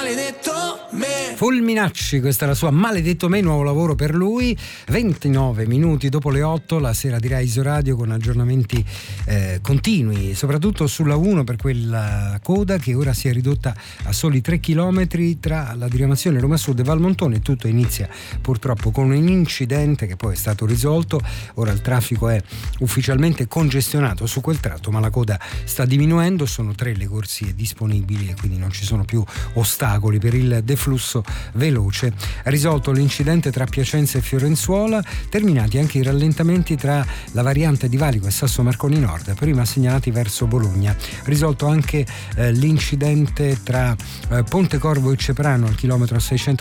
maledetto me. Fulminacci, questa è la sua Maledetto me, nuovo lavoro per lui. 29 minuti dopo le 8, la sera di Rai Isoradio con aggiornamenti continui, soprattutto sulla 1 per quella coda che ora si è ridotta a soli 3 chilometri tra la diramazione Roma Sud e Valmontone. Tutto inizia purtroppo con un incidente che poi è stato risolto. Ora il traffico è ufficialmente congestionato su quel tratto, ma la coda sta diminuendo, sono 3 le corsie disponibili e quindi non ci sono più ostacoli per il deflusso veloce. Risolto l'incidente tra Piacenza e Fiorenzuola, terminati anche i rallentamenti tra la variante di Valico e Sasso Marconi Nord, prima segnalati verso Bologna. Risolto anche l'incidente tra Pontecorvo e Ceprano al chilometro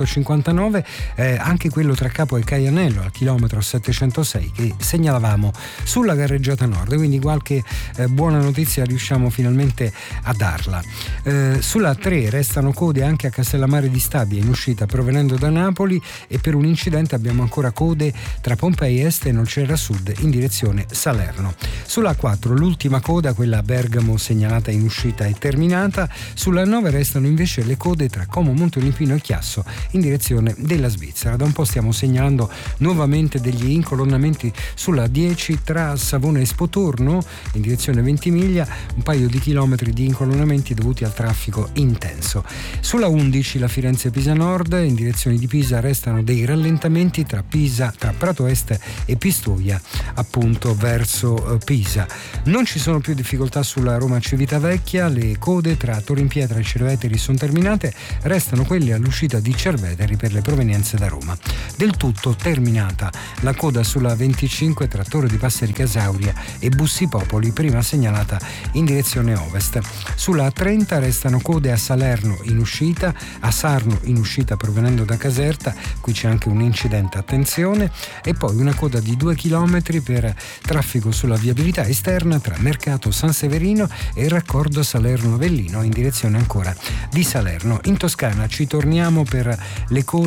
659, anche quello tra Capo e Caianello al chilometro 706 che segnalavamo sulla carreggiata nord, quindi qualche buona notizia riusciamo finalmente a darla. Sulla 3 restano code anche a Castellammare di Stabia in uscita provenendo da Napoli, e per un incidente abbiamo ancora code tra Pompei Est e Nolcera Sud in direzione Salerno. Sulla 4 l'ultima coda, quella a Bergamo segnalata in uscita, è terminata. Sulla 9 restano invece le code tra Como Montolimpino e Chiasso in direzione della Svizzera. Da un po' stiamo segnalando nuovamente degli incolonnamenti sulla 10 tra Savona e Spotorno in direzione Ventimiglia, un paio di chilometri di incolonnamenti dovuti al traffico intenso. Sulla 11 la Firenze-Pisa Nord in direzione di Pisa restano dei rallentamenti tra Prato Est e Pistoia, appunto verso Pisa. Non ci sono più difficoltà sulla Roma-Civitavecchia, le code tra Torinpietra e Cerveteri sono terminate, restano quelle all'uscita di Cerveteri per le provenienze da Roma. Del tutto terminata la coda sulla 25 tra Torre di Passeri Casauria e Bussi Popoli, prima segnalata in direzione ovest. Sulla 30 restano code a Salerno in uscita, a Sarno in uscita provenendo da Caserta, qui c'è anche un incidente, attenzione, e poi una coda di 2 chilometri per traffico sulla viabilità esterna tra Mercato San Severino e il raccordo Salerno-Avellino in direzione ancora di Salerno. In Toscana ci torniamo per le code